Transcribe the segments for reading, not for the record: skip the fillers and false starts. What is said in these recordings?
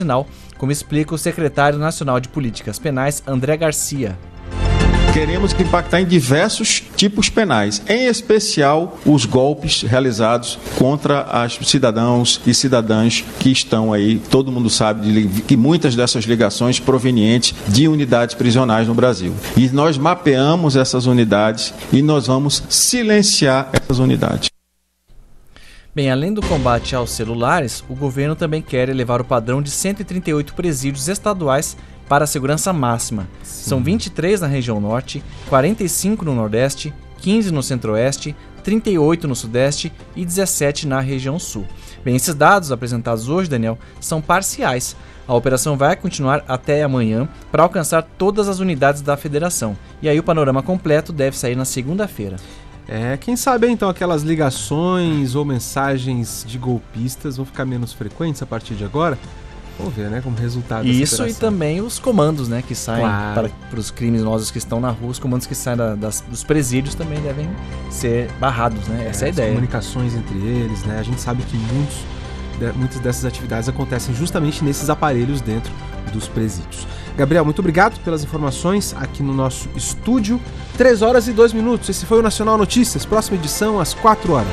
como explica o secretário nacional de Políticas Penais, André Garcia. Queremos impactar em diversos tipos penais, em especial os golpes realizados contra os cidadãos e cidadãs que estão aí. Todo mundo sabe que muitas dessas ligações provenientes de unidades prisionais no Brasil. E nós mapeamos essas unidades e nós vamos silenciar essas unidades. Bem, além do combate aos celulares, o governo também quer elevar o padrão de 138 presídios estaduais para a segurança máxima. Sim. São 23 na região norte, 45 no nordeste, 15 no centro-oeste, 38 no sudeste e 17 na região sul. Bem, esses dados apresentados hoje, Daniel, são parciais. A operação vai continuar até amanhã para alcançar todas as unidades da federação. E aí o panorama completo deve sair na segunda-feira. Quem sabe então aquelas ligações ou mensagens de golpistas vão ficar menos frequentes a partir de agora? Vamos ver, né, como resultado dessa Isso operação. E também os comandos, né, que saem para os criminosos que estão na rua, os comandos que saem dos presídios também devem ser barrados, né? Essa é a ideia. As comunicações entre eles, né? A gente sabe que muitas dessas atividades acontecem justamente nesses aparelhos dentro dos presídios. Gabriel, muito obrigado pelas informações aqui no nosso estúdio. 3h02. Esse foi o Nacional Notícias. Próxima edição às 4h.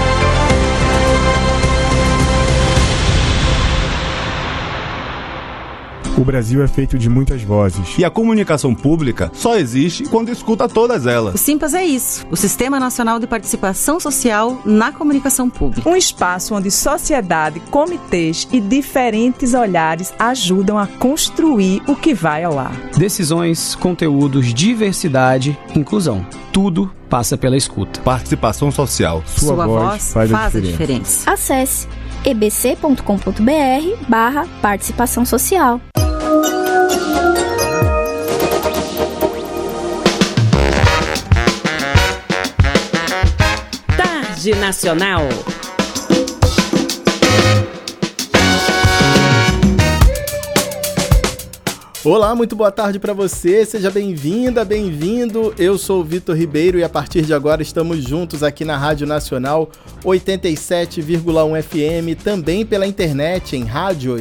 O Brasil é feito de muitas vozes. E a comunicação pública só existe quando escuta todas elas. O Simpas é isso, o Sistema Nacional de Participação Social na Comunicação Pública. Um espaço onde sociedade, comitês e diferentes olhares ajudam a construir o que vai ao ar. Decisões, conteúdos, diversidade, inclusão. Tudo passa pela escuta. Participação social. Sua voz faz a diferença. Acesse ebc.com.br/participação social. Tarde Nacional. Olá, muito boa tarde para você, seja bem-vinda, bem-vindo. Eu sou o Vitor Ribeiro e a partir de agora estamos juntos aqui na Rádio Nacional 87,1 FM, também pela internet em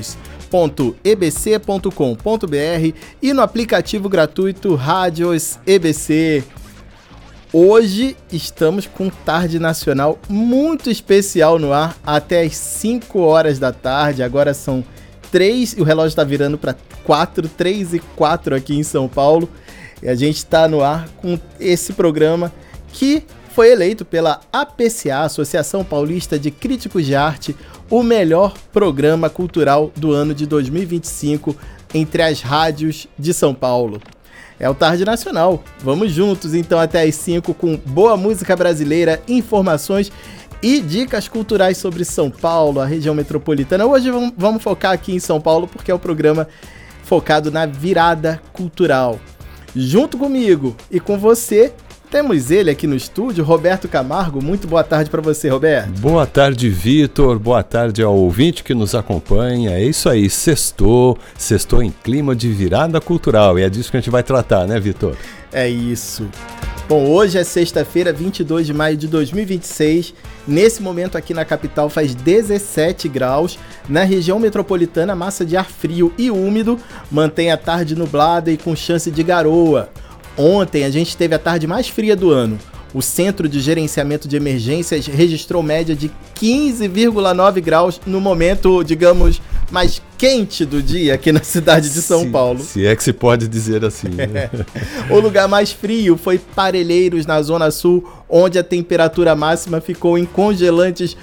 radios.ebc.com.br e no aplicativo gratuito Rádios EBC. Hoje estamos com Tarde Nacional muito especial no ar até às 5h da tarde, agora são 3 e o relógio está virando para 4, 3 e 4 aqui em São Paulo. E a gente está no ar com esse programa que foi eleito pela APCA, Associação Paulista de Críticos de Arte, o melhor programa cultural do ano de 2025 entre as rádios de São Paulo. É o Tarde Nacional. Vamos juntos então até às 5 com boa música brasileira, informações e dicas culturais sobre São Paulo, a região metropolitana. Hoje vamos focar aqui em São Paulo porque é o programa focado na virada cultural. Junto comigo e com você, temos ele aqui no estúdio, Roberto Camargo. Muito boa tarde para você, Roberto. Boa tarde, Vitor. Boa tarde ao ouvinte que nos acompanha. É isso aí, sextou em clima de virada cultural. E é disso que a gente vai tratar, né, Vitor? É isso. Bom, hoje é sexta-feira, 22 de maio de 2026. Nesse momento aqui na capital faz 17 graus. Na região metropolitana, massa de ar frio e úmido mantém a tarde nublada e com chance de garoa. Ontem a gente teve a tarde mais fria do ano. O Centro de Gerenciamento de Emergências registrou média de 15,9 graus no momento, digamos, mais quente do dia aqui na cidade de São Paulo. Se é que se pode dizer assim, né? O lugar mais frio foi Parelheiros, na Zona Sul, onde a temperatura máxima ficou em congelantes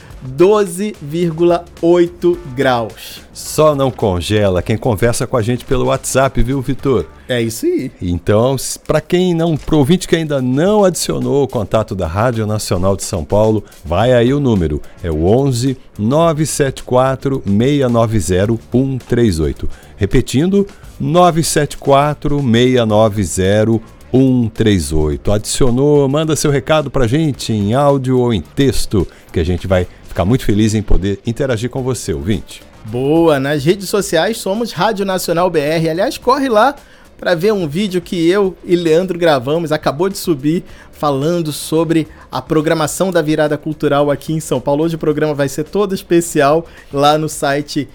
12,8 graus. Só não congela quem conversa com a gente pelo WhatsApp, viu, Vitor? É isso aí. Então, pro ouvinte que ainda não adicionou o contato da Rádio Nacional de São Paulo, vai aí o número, é o 11 974 690 138. Repetindo, 974 690 138. Adicionou, manda seu recado pra gente em áudio ou em texto, que a gente vai ficar muito feliz em poder interagir com você, ouvinte. Boa, nas redes sociais somos Rádio Nacional BR. Aliás, corre lá para ver um vídeo que eu e Leandro gravamos, acabou de subir, falando sobre a programação da virada cultural aqui em São Paulo. Hoje o programa vai ser todo especial lá no site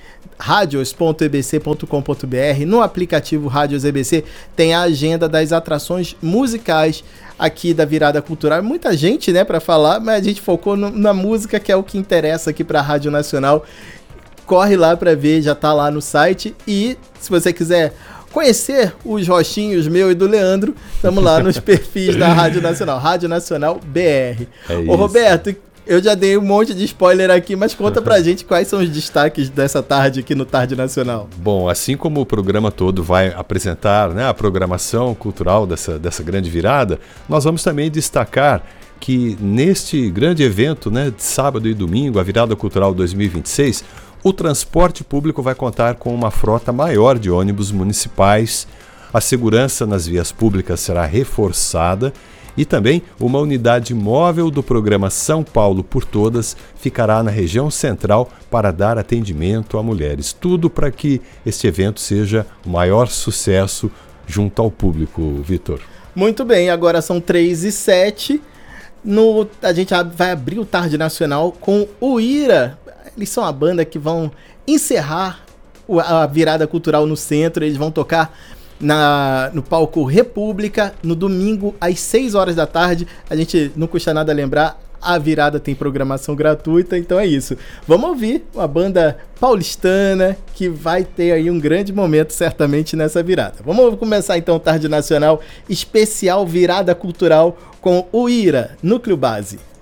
radios.ebc.com.br. No aplicativo Rádios EBC tem a agenda das atrações musicais aqui da Virada Cultural. Muita gente, né, para falar, mas a gente focou na música, que é o que interessa aqui para a Rádio Nacional. Corre lá para ver, já tá lá no site. E se você quiser conhecer os rostinhos meu e do Leandro, estamos lá nos perfis da Rádio Nacional, Rádio Nacional BR. Ô Roberto, eu já dei um monte de spoiler aqui, mas conta pra gente quais são os destaques dessa tarde aqui no Tarde Nacional. Bom, assim como o programa todo vai apresentar, né, a programação cultural dessa grande virada, nós vamos também destacar que neste grande evento, né, de sábado e domingo, a Virada Cultural 2026, o transporte público vai contar com uma frota maior de ônibus municipais, a segurança nas vias públicas será reforçada e também uma unidade móvel do programa São Paulo por Todas ficará na região central para dar atendimento a mulheres. Tudo para que este evento seja o maior sucesso junto ao público, Vitor. Muito bem, agora são 3h07. A gente vai abrir o Tarde Nacional com o Ira. Eles são a banda que vão encerrar a Virada Cultural no centro. Eles vão tocar no palco República no domingo às 6 horas da tarde. A gente não custa nada lembrar, a virada tem programação gratuita, então é isso. Vamos ouvir uma banda paulistana que vai ter aí um grande momento certamente nessa virada. Vamos começar então o Tarde Nacional especial Virada Cultural com o Ira, Núcleo Base.